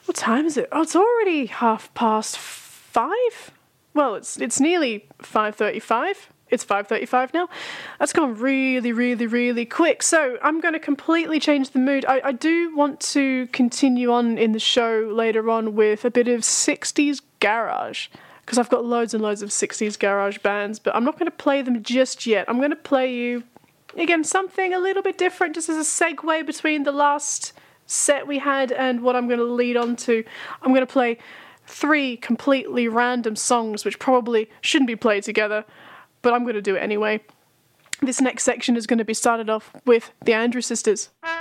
What time is it? Oh, it's already 5:30. Well, it's nearly 5:35. It's 5:35 now. That's gone really, really, really quick. So I'm going to completely change the mood. I do want to continue on in the show later on with a bit of 60s garage, because I've got loads and loads of 60s garage bands, but I'm not going to play them just yet. I'm going to play you, again, something a little bit different, just as a segue between the last set we had and what I'm going to lead on to. I'm going to play 3 completely random songs which probably shouldn't be played together, but I'm going to do it anyway. This next section is going to be started off with the Andrews Sisters.